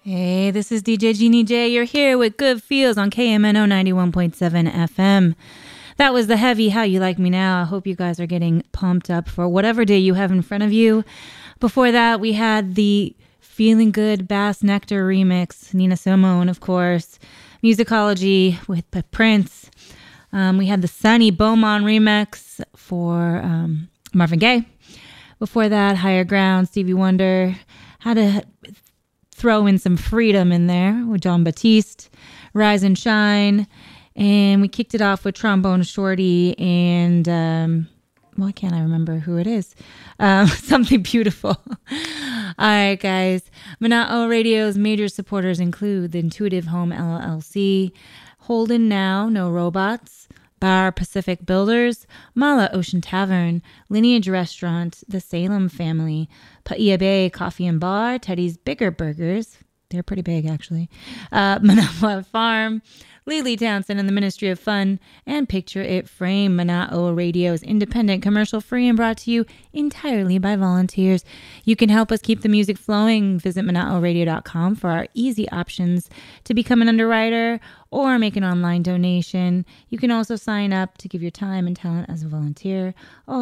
Hey, this is DJ Jeannie J. You're here with Good Feels on KMNO 91.7 FM. That was the heavy How You Like Me Now. I hope you guys are getting pumped up for whatever day you have in front of you. Before that, we had the Feeling Good Bass Nectar remix, Nina Simone, of course. Musicology with Prince. We had the Sonny Beaumont remix for Marvin Gaye. Before that, Higher Ground, Stevie Wonder. Had to throw in some Freedom in there with John Batiste, Rise and Shine. And we kicked it off with Trombone Shorty and, why can't I remember who it is? Something Beautiful. All right, guys. Mana'o Radio's major supporters include the Intuitive Home LLC, Holden Now, No Robots, Bar Pacific Builders, Mala Ocean Tavern, Lineage Restaurant, The Salem Family, Paia Bay Coffee and Bar, Teddy's Bigger Burgers. They're pretty big, actually. Mana'o Farm, Lily Townsend and the Ministry of Fun, and Picture It Frame. Mana'o Radio is independent, commercial-free, and brought to you entirely by volunteers. You can help us keep the music flowing. Visit Mana'oRadio.com for our easy options to become an underwriter or make an online donation. You can also sign up to give your time and talent as a volunteer.